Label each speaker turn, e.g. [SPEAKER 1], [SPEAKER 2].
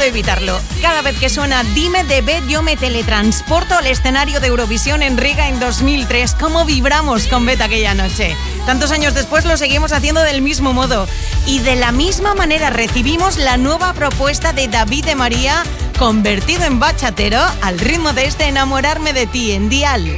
[SPEAKER 1] evitarlo. Cada vez que suena Dime de Bet, yo me teletransporto al escenario de Eurovisión en Riga en 2003. ¿Cómo vibramos con Bet aquella noche? Tantos años después lo seguimos haciendo del mismo modo. Y de la misma manera recibimos la nueva propuesta de David de María, convertido en bachatero, al ritmo de este Enamorarme de ti en Dial.